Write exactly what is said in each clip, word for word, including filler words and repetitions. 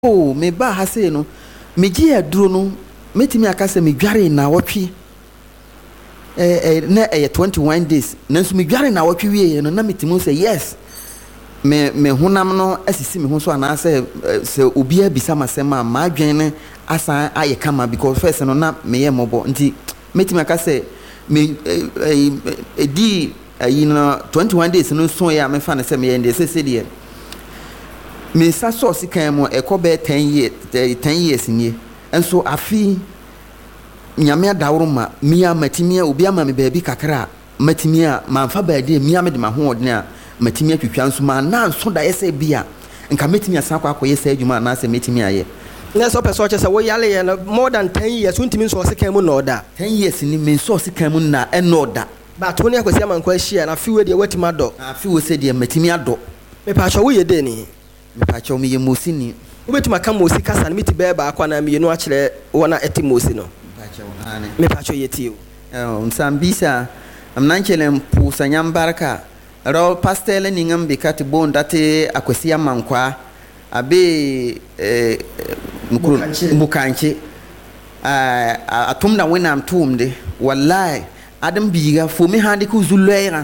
oh me ba ha sei no me gi aduro no metimi aka se me dware na wotwe eh eh na eh twenty-one days nanso me dware na wotwe wie no na metimi say yes me me honam no asisi me ho so ana se se obi abisa masema ma adwen ne asa aye kama because first no na me ye mobo nti metimi aka se me edi ayi no twenty-one days no so ya me fa na se me ye ndese se de me sa source kan mo ekobe ten years ten years nie enso afi nyame adawro ma mia matimia obi ama me baabi kakra matimia manfa baade mia me de ma ho odne a matimia twitwa nso ma na nso da yese bia nka matimia san kwa akoye sa adwuma na se matimia ye na so person che se wo yale ye no more than ten years untimi source kan mo na oda ten years ni me source kan mo na e na oda ba to ne akwasi amankwa hia na fi we de watima do afi wo se de matimia do me pa cho wo ye de ni me pa cho me ye mosi ni ubetuma ka mosi kasa na miti beba akwa na me no a kire wona eti mosi no pa cho hane me pa cho ye ti o eh nsambisa amnanchele mpusa nyambarka ro pastel ni ngambi kati bondate akwasi amankwa abe eh mukuru mukanche ah atumna wena amtumde wallahi adam biga fo mi hande ku zulleira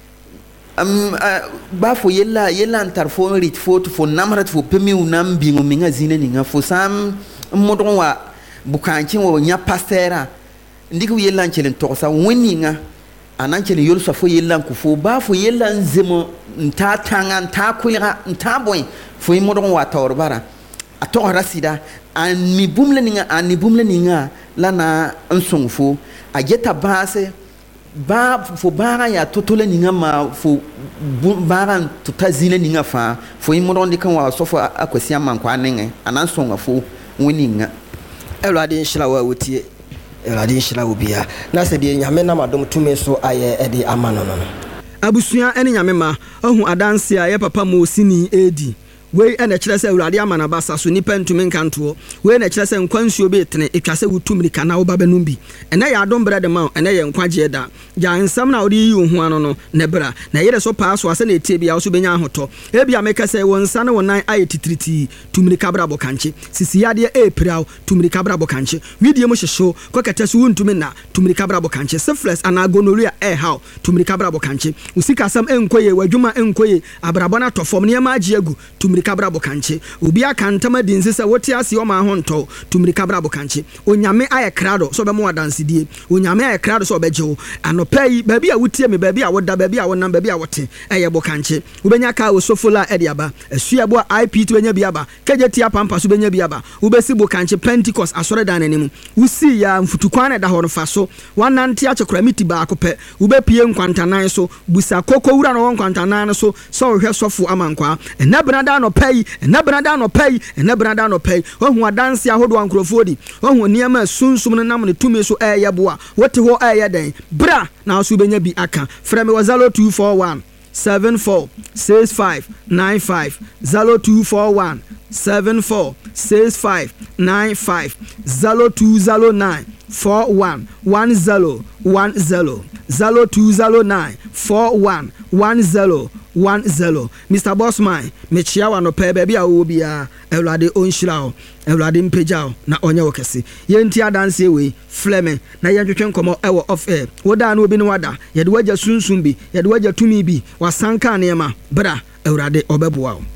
am ba fo yella yella antar fo rit fo fo namrat fo pemi unam bingo minga zine ninga fo sam modon wa bukanchi wo nya pastera ndiku yella nchelen to sa woninga ananchelen yol so fo yella ku fo ba fo yella nzemo nta tanga nta kulira nta boy fo modon wa tawrbara atora sida an mi bumle ninga an ni bumle ninga lana nsongfo ageta base ba fo bara ya totole ninga ma fo bara tutazine ninga fa fo imodon de kan wa so fo akwasi amankwa nenge anansonga fo woninga elwade nshira wa wotie elwade nshira wo bia na se de nyame na madom tume so aye e de amano no abusua ene nyame ma ohu adanse a ye papa mo sini edi we ene kire se awurade amana basa so nipa ntumi nkanto we ene kire se nkwansuo be tene etwa se wutumri kana wo babenum bi ene ya adom brede ma ene ye nkwaje da ja nsam na odi yi ohu ano no ne bra na yere so paaso ase na etie bia wo so benya ahoto e bia meka se won nsa na wonan aye titriti tumri kabra bokanche sisi yade e praw tumri kabra bokanche widie mo hyehyo kokete so wuntumi na tumri kabra bokanche syphilis ana gonorrhea e how tumri kabra bokanche usika sam enkoye wadwuma enkoye abrabona tofom ne ma agi agu tumri kabra bokanche obi aka ntama dinse se wote ase o ma ho nto tumri kabra bokanche onyame aye krado so be mo wadansedie onyame aye krado so bejewo anopai baabi a wotie me baabi a woda baabi a wonam baabi a wote eye bokanche ubenya ka osofola ediaba asuabo I P to benya biaba kageti apampa so benya biaba ubesi bokanche Pentecost asore dan anim usi ya mfutukwan da ho fa so wanante achekora miti ba akopɛ ubepie nkwantanan so busa koko wura no nkwantanan so so hwɛ sofo amankwa enabena da no pai enabena da no pai enabena da no pai ohu adanse ahodo ankrofo di ohu niam sunsum no nam ne tumi so ɛyɛ boa wote ho ɛyɛ den bra na so benya bi aka frɛ me zero two four one seven four six five nine five zero two four one seven four six five nine five zero two zero nine four one one zero one zero zero two zero nine four one one zero one zero. Mister Bossman me chiawa no pe baby a wo bia Ewurade onhyira o Ewurade mpeja o na onye wokese yenti adanse we fleme na yentwetwe nkomo ewo off air woda na obi ne wada yede waja sunsun bi yede waja tumi bi wasanka ne ma bra Ewurade obeboa o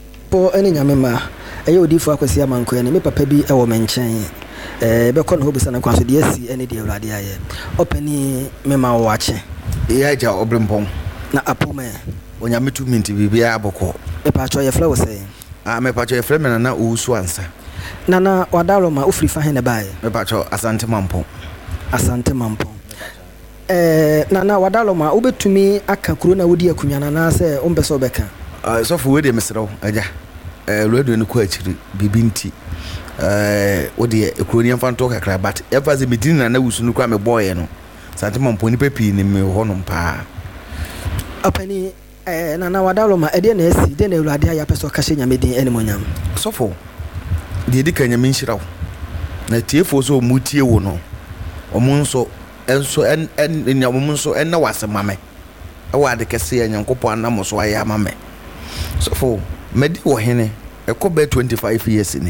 po ene nyame ma eye odifo akwasi amanko ene me papa bi ewo menchen eh be kono hobisa na kwaso de asi ene de Ewurade aye opani me ma wo ache ya ja obrempon na apome onyame tu minti bibia aboko e pa cho ye fla wo say ah me pa cho ye fla me na usu ansa na na wadalo ma ofri fa he ne bae me pa cho asante mampo asante mampo eh na na wadalo ma obetumi aka kuro na wodi akunya na na se ombe so beka ah so fo we de mesrew aja eh redo ne ko akiri bibinti eh wodi ekuro ni mfanto kakra but ever ze medin na na wusu no kwa me boye no asante mampo ni papi ni me ho no mpa apani eh na na wadalo ma ede na esi de na Ewurade aya peso ka hye nyame din enimonyam sofo de di kan nyame nhyiraw na tiefo so mutie wo no omunso enso en en nyamunso en na wasemame e wa de kese ya nyankopon anam so aya mame sofo medi wo hene ɛkɔ bɛ twenty-five years ni